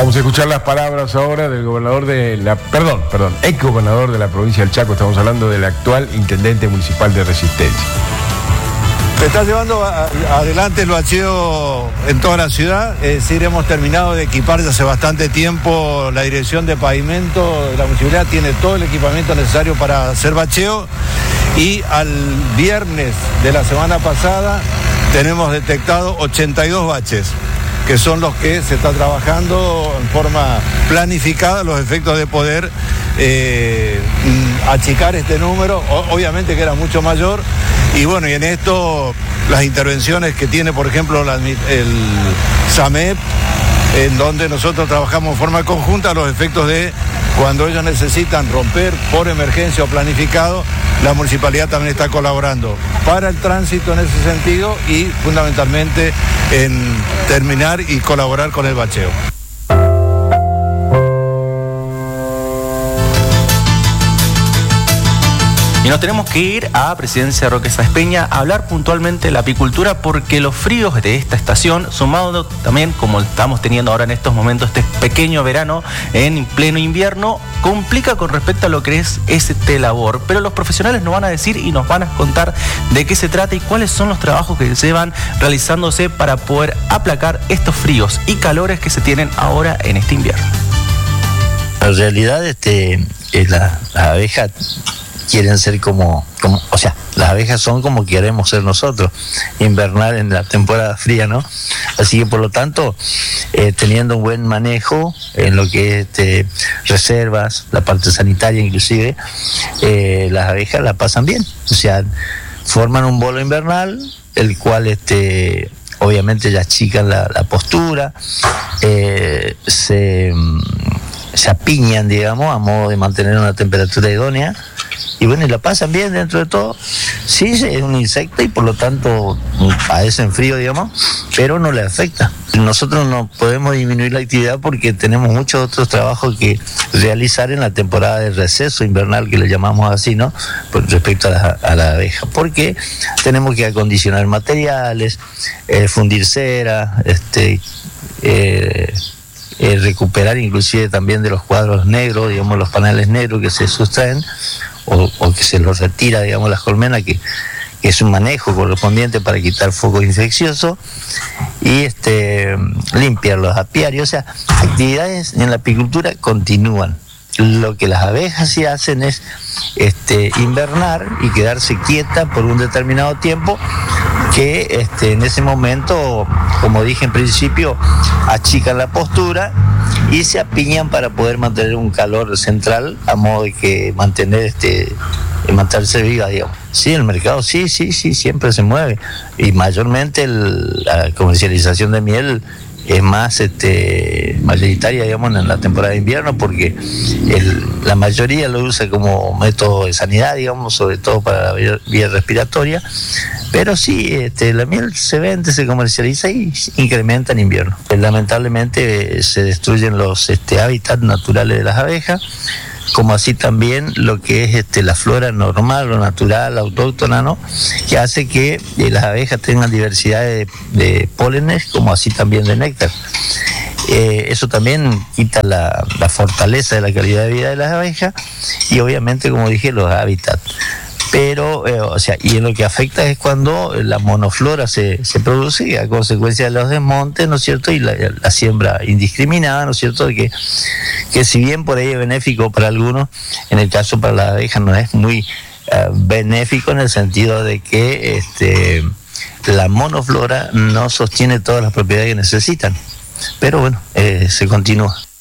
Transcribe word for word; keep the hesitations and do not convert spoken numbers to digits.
Vamos a escuchar las palabras ahora del gobernador de la, perdón, perdón, ex gobernador de la provincia del Chaco. Estamos hablando del actual intendente municipal de Resistencia. Se está llevando a, adelante el bacheo en toda la ciudad, es decir, hemos terminado de equipar desde hace bastante tiempo la dirección de pavimento de la municipalidad, tiene todo el equipamiento necesario para hacer bacheo y al viernes de la semana pasada tenemos detectado ochenta y dos baches, que son los que se está trabajando en forma planificada, los efectos de poder eh, achicar este número, o, obviamente que era mucho mayor, y bueno, y en esto las intervenciones que tiene, por ejemplo, la, el SAMEP, en donde nosotros trabajamos en forma conjunta, los efectos de cuando ellos necesitan romper por emergencia o planificado, la municipalidad también está colaborando para el tránsito en ese sentido y fundamentalmente en terminar y colaborar con el bacheo. Y nos tenemos que ir a Presidencia Roque Sáenz Peña a hablar puntualmente de la apicultura, porque los fríos de esta estación, sumado también como estamos teniendo ahora en estos momentos, este pequeño verano en pleno invierno, complica con respecto a lo que es este labor. Pero los profesionales nos van a decir y nos van a contar de qué se trata y cuáles son los trabajos que llevan realizándose para poder aplacar estos fríos y calores que se tienen ahora en este invierno. En realidad, este, la, la abeja quieren ser como, como, o sea, las abejas son como queremos ser nosotros, invernar en la temporada fría, ¿no? Así que por lo tanto, eh, teniendo un buen manejo en lo que es este, reservas, la parte sanitaria inclusive, eh, las abejas la pasan bien, o sea, forman un bolo invernal, el cual este obviamente ya achican la, la postura, eh, se, se apiñan, digamos, a modo de mantener una temperatura idónea. Y bueno, y la pasan bien dentro de todo. Sí, es un insecto y por lo tanto padecen frío, digamos, pero no le afecta. Nosotros no podemos disminuir la actividad porque tenemos muchos otros trabajos que realizar en la temporada de receso invernal, que le llamamos así, ¿no? Por respecto a la, a la abeja. Porque tenemos que acondicionar materiales, eh, fundir cera, este... Eh, Eh, recuperar inclusive también de los cuadros negros, digamos, los paneles negros que se sustraen o, o que se los retira, digamos, las colmenas, que, que es un manejo correspondiente para quitar focos infecciosos, y este limpiar los apiarios. O sea, actividades en la apicultura continúan. Lo que las abejas sí hacen es este, invernar y quedarse quieta por un determinado tiempo, que este, en ese momento, como dije en principio, achican la postura y se apiñan para poder mantener un calor central, a modo de que mantener este mantenerse viva, digamos. Sí, el mercado sí, sí, sí, siempre se mueve, y mayormente el, la comercialización de miel es más este, mayoritaria, digamos, en la temporada de invierno, porque el, la mayoría lo usa como método de sanidad, digamos, sobre todo para la vía, vía respiratoria, pero sí, este, la miel se vende, se comercializa y incrementa en invierno. Lamentablemente eh, se destruyen los este, hábitats naturales de las abejas, como así también lo que es este, la flora normal o natural, autóctona, ¿no? Que hace que eh, las abejas tengan diversidad de, de pólenes, como así también de néctar. Eh, eso también quita la, la fortaleza de la calidad de vida de las abejas y obviamente, como dije, los hábitats. Pero, eh, o sea, y en lo que afecta es cuando la monoflora se, se produce a consecuencia de los desmontes, ¿no es cierto? Y la, la siembra indiscriminada, ¿no es cierto? Que, que si bien por ahí es benéfico para algunos, en el caso para las abejas no es muy uh, benéfico, en el sentido de que este, la monoflora no sostiene todas las propiedades que necesitan. Pero bueno, eh, se continúa.